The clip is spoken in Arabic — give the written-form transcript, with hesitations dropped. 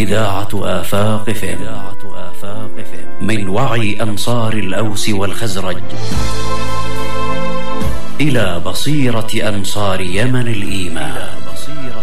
إذاعة آفاق FM من وعي أنصار الأوس والخزرج إلى بصيرة أنصار يمن الإيمان.